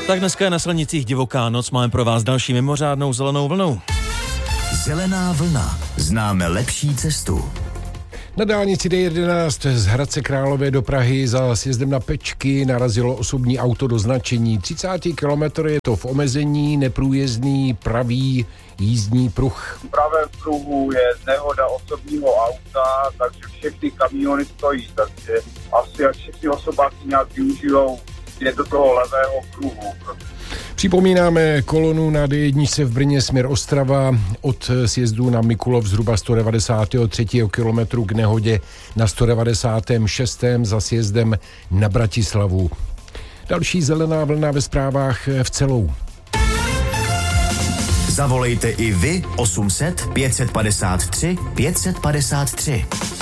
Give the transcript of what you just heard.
Tak dneska je na silnicích divoká noc, máme pro vás další mimořádnou zelenou vlnu. Zelená vlna. Známe lepší cestu. Na dálnici D11 z Hradce Králové do Prahy za sjezdem na Pečky narazilo osobní auto do značení. 30 km je to v omezení, neprůjezdný pravý jízdní pruh. V pravém pruhu je nehoda osobního auta, takže všechny kamiony stojí, takže asi jak všichni osobáci nějak využijou je do toho levého pruhu. Připomínáme kolonu na D1 v Brně směr Ostrava od sjezdu na Mikulov zhruba 193. kilometru k nehodě na 196. za sjezdem na Bratislavu. Další zelená vlna ve zprávách v celou. Zavolejte i vy 800 553 553.